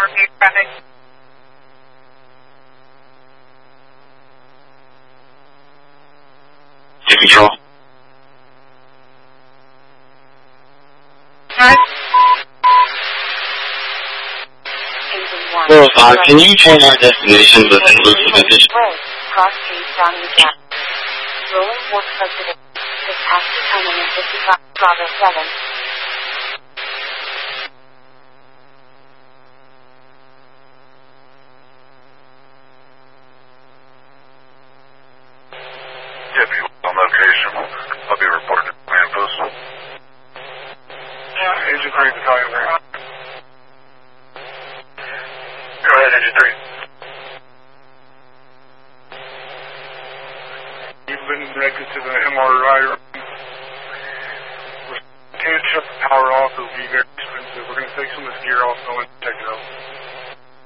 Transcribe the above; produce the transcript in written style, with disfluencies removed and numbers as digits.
repeat traffic. Take control. Hi. 405, can you change our destination with an Elizabeth message? Cross street down the gap. Rolling forward positive. The taxi coming in 55 Bravo 7. Deputy on location. I'll be reporting to command post. Yeah, Agent 3, Battalion 3. Go ahead, Agent 3. You've been directed to the MRI room. We can't shut the power off. It'll be very expensive. We're going to take some of this gear off and check it out.